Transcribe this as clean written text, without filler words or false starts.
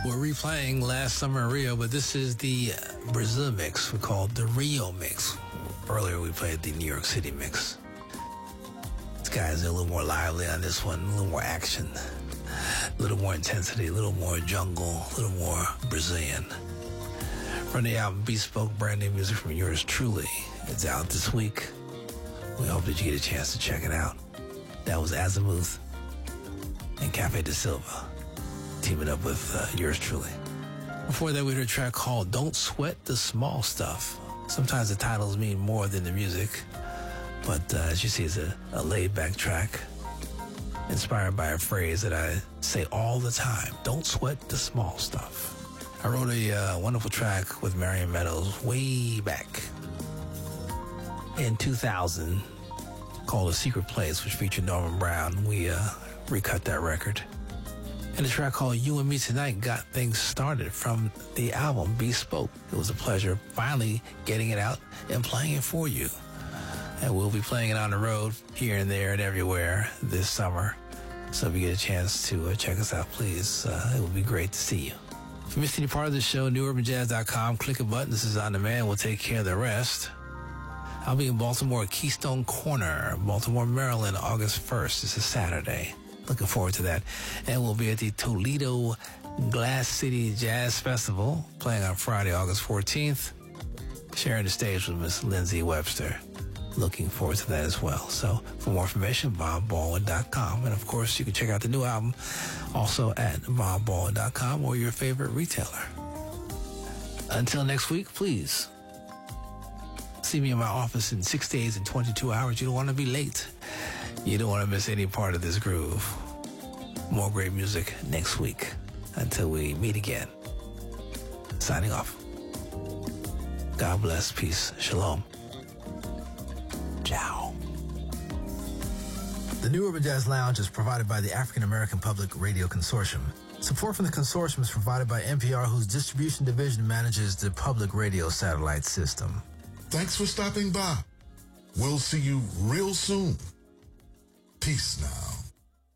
We're replaying last summer in Rio, but this is the Brazil mix. We call it the Rio mix. Earlier we played the New York City mix. These guys are a little more lively on this one, a little more action, a little more intensity, a little more jungle, a little more Brazilian. From the album Bespoke, brand new music from yours truly. It's out this week. We hope that you get a chance to check it out. That was Azimuth and Cafe de Silva, teaming up with yours truly. Before that, we heard a track called Don't Sweat the Small Stuff. Sometimes the titles mean more than the music, but as you see, it's a laid-back track inspired by a phrase that I say all the time: don't sweat the small stuff. I wrote a wonderful track with Marion Meadows way back in 2000 called A Secret Place, which featured Norman Brown. We recut that record. And a track called You and Me Tonight got things started from the album Bespoke. It was a pleasure finally getting it out and playing it for you. And we'll be playing it on the road here and there and everywhere this summer. So if you get a chance to check us out, please, it would be great to see you. If you missed any part of the show, newurbanjazz.com, click a button. This is on demand. We'll take care of the rest. I'll be in Baltimore at Keystone Corner, Baltimore, Maryland, August 1st. It's a Saturday. Looking forward to that. And we'll be at the Toledo Glass City Jazz Festival, playing on Friday, August 14th, sharing the stage with Miss Lindsay Webster. Looking forward to that as well. So for more information, BobBaldwin.com. And of course, you can check out the new album also at BobBaldwin.com or your favorite retailer. Until next week, please see me in my office in 6 days and 22 hours. You don't want to be late. You don't want to miss any part of this groove. More great music next week. Until we meet again. Signing off. God bless. Peace. Shalom. Ciao. The New Urban Jazz Lounge is provided by the African American Public Radio Consortium. Support from the consortium is provided by NPR, whose distribution division manages the public radio satellite system. Thanks for stopping by. We'll see you real soon. Peace now.